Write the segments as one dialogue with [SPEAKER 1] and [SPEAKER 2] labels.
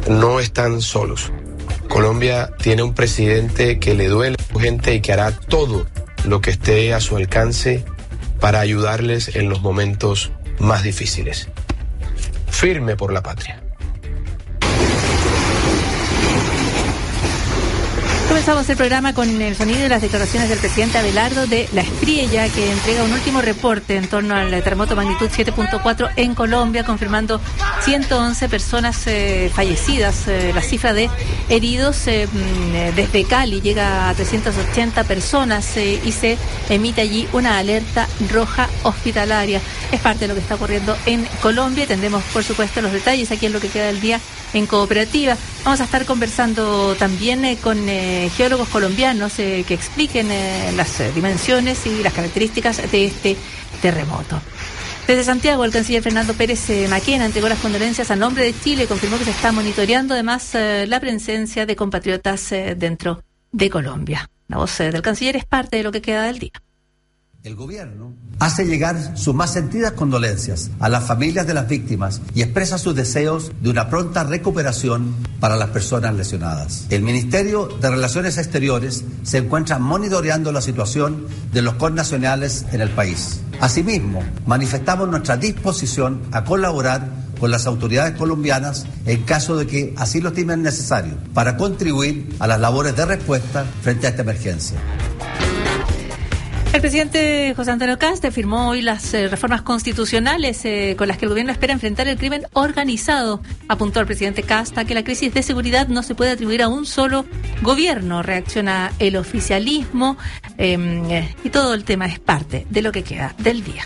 [SPEAKER 1] no están solos. Colombia tiene un presidente que le duele a su gente y que hará todo lo que esté a su alcance para ayudarles en los momentos más difíciles. Firme por la patria.
[SPEAKER 2] Comenzamos el programa con el sonido de las declaraciones del presidente Abelardo de La Espriella, que entrega un último reporte en torno al terremoto magnitud 7.4 en Colombia, confirmando 111 personas fallecidas. La cifra de heridos desde Cali llega a 380 personas y se emite allí una alerta roja hospitalaria. Es parte de lo que está ocurriendo en Colombia y tendremos, por supuesto, los detalles aquí en lo que queda del día en Cooperativa. Vamos a estar conversando también con geólogos colombianos que expliquen las dimensiones y las características de este terremoto. Desde Santiago, el canciller Fernando Pérez Maquena entregó las condolencias a nombre de Chile y confirmó que se está monitoreando además la presencia de compatriotas dentro de Colombia. La voz del canciller es parte de lo que queda del día.
[SPEAKER 3] El gobierno hace llegar sus más sentidas condolencias a las familias de las víctimas y expresa sus deseos de una pronta recuperación para las personas lesionadas. El Ministerio de Relaciones Exteriores se encuentra monitoreando la situación de los connacionales en el país. Asimismo, manifestamos nuestra disposición a colaborar con las autoridades colombianas en caso de que así lo estimen necesario para contribuir a las labores de respuesta frente a esta emergencia.
[SPEAKER 2] El presidente José Antonio Kast firmó hoy las reformas constitucionales con las que el gobierno espera enfrentar el crimen organizado. Apuntó el presidente Kast a que la crisis de seguridad no se puede atribuir a un solo gobierno. Reacciona el oficialismo y todo el tema es parte de lo que queda del día.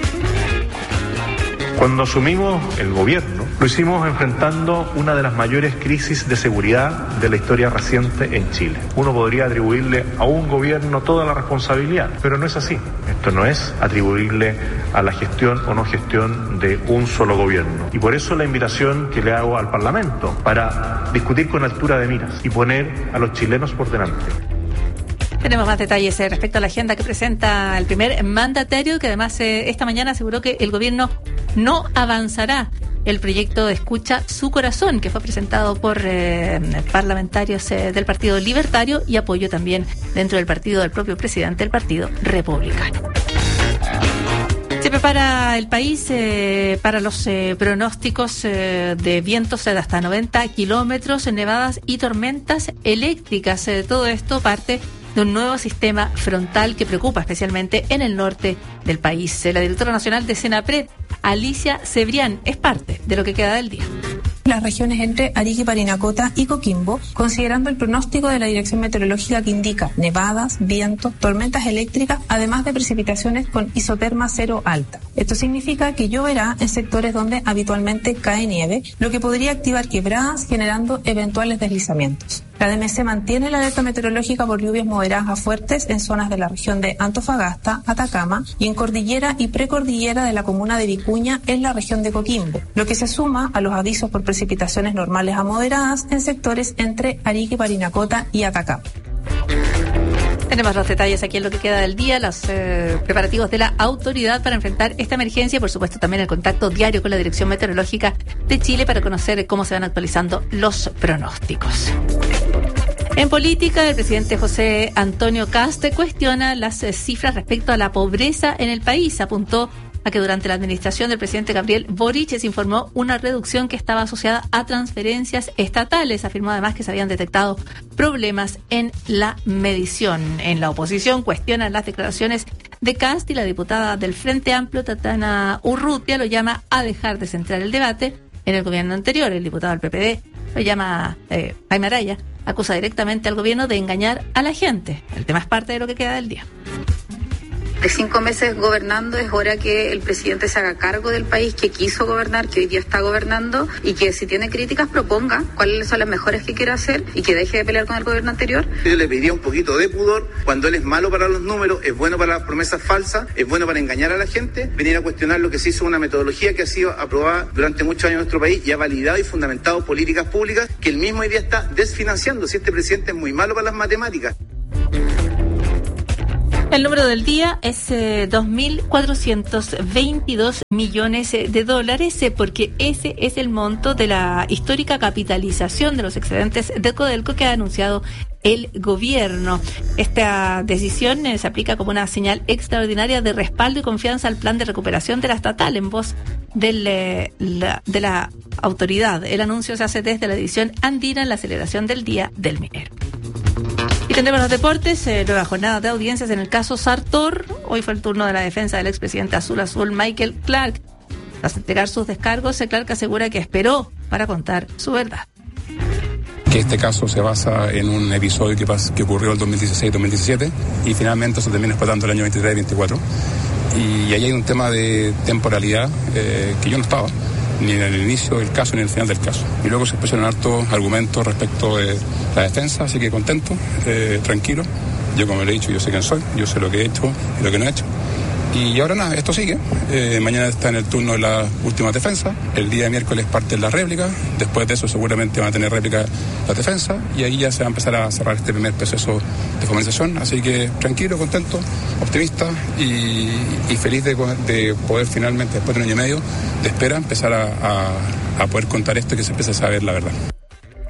[SPEAKER 4] Cuando asumimos el gobierno, lo hicimos enfrentando una de las mayores crisis de seguridad de la historia reciente en Chile. Uno podría atribuirle a un gobierno toda la responsabilidad, pero no es así. Esto no es atribuirle a la gestión o no gestión de un solo gobierno. Y por eso la invitación que le hago al Parlamento para discutir con altura de miras y poner a los chilenos por delante.
[SPEAKER 2] Tenemos más detalles respecto a la agenda que presenta el primer mandatario, que además esta mañana aseguró que el gobierno no avanzará el proyecto Escucha su Corazón, que fue presentado por parlamentarios del Partido Libertario y apoyo también dentro del partido del propio presidente del Partido Republicano. Se prepara el país para los pronósticos de vientos de hasta 90 kilómetros, nevadas y tormentas eléctricas. Todo esto parte de un nuevo sistema frontal que preocupa especialmente en el norte del país. La directora nacional de Senapred, Alicia Cebrián, es parte de lo que queda del día.
[SPEAKER 5] Las regiones entre Arica, Parinacota y Coquimbo, considerando el pronóstico de la Dirección Meteorológica que indica nevadas, vientos, tormentas eléctricas, además de precipitaciones con isoterma cero alta. Esto significa que lloverá en sectores donde habitualmente cae nieve, lo que podría activar quebradas generando eventuales deslizamientos. La DMC mantiene la alerta meteorológica por lluvias moderadas a fuertes en zonas de la región de Antofagasta, Atacama y en cordillera y precordillera de la comuna de Vicuña en la región de Coquimbo, lo que se suma a los avisos por precipitaciones normales a moderadas en sectores entre Arica, Parinacota y Atacama.
[SPEAKER 2] Tenemos los detalles aquí en lo que queda del día, los preparativos de la autoridad para enfrentar esta emergencia y por supuesto también el contacto diario con la Dirección Meteorológica de Chile para conocer cómo se van actualizando los pronósticos. En política, el presidente José Antonio Kast cuestiona las cifras respecto a la pobreza en el país. Apuntó a que durante la administración del presidente Gabriel Boric se informó una reducción que estaba asociada a transferencias estatales. Afirmó además que se habían detectado problemas en la medición. En la oposición cuestionan las declaraciones de Kast y la diputada del Frente Amplio, Tatiana Urrutia, lo llama a dejar de centrar el debate en el gobierno anterior. El diputado del PPD lo llama Jaime Araya, acusa directamente al gobierno de engañar a la gente. El tema es parte de lo que queda del día.
[SPEAKER 6] De 5 meses gobernando es hora que el presidente se haga cargo del país que quiso gobernar, que hoy día está gobernando y que si tiene críticas proponga cuáles son las mejores que quiere hacer y que deje de pelear con el gobierno anterior.
[SPEAKER 7] Yo le pediría un poquito de pudor cuando él es malo para los números, es bueno para las promesas falsas, es bueno para engañar a la gente, venir a cuestionar lo que se hizo, una metodología que ha sido aprobada durante muchos años en nuestro país y ha validado y fundamentado políticas públicas que él mismo hoy día está desfinanciando. Si este presidente es muy malo para las matemáticas.
[SPEAKER 2] El número del día es 2.422 millones de dólares, porque ese es el monto de la histórica capitalización de los excedentes de Codelco que ha anunciado el gobierno. Esta decisión se aplica como una señal extraordinaria de respaldo y confianza al plan de recuperación de la estatal en voz de la autoridad. El anuncio se hace desde la división andina en la celebración del Día del Minero. Y tendremos los deportes, nueva jornada de audiencias en el caso Sartor. Hoy fue el turno de la defensa del expresidente Azul Michael Clark. Tras entregar sus descargos, Clark asegura que esperó para contar su verdad.
[SPEAKER 8] Que este caso se basa en un episodio que ocurrió el 2016-2017 y finalmente se termina explotando el año 23-24. Y ahí hay un tema de temporalidad que yo no estaba ni en el inicio del caso ni en el final del caso. Y luego se expresaron hartos argumentos respecto de la defensa, así que contento, tranquilo. Yo, como le he dicho, yo sé quién soy, yo sé lo que he hecho y lo que no he hecho. Y ahora nada, esto sigue. Mañana está en el turno de la última defensa. El día de miércoles parte la réplica. Después de eso seguramente van a tener réplica la defensa. Y ahí ya se va a empezar a cerrar este primer proceso de formalización. Así que tranquilo, contento, optimista y feliz de poder finalmente, después de un año y medio de espera, empezar a poder contar esto y que se empiece a saber la verdad.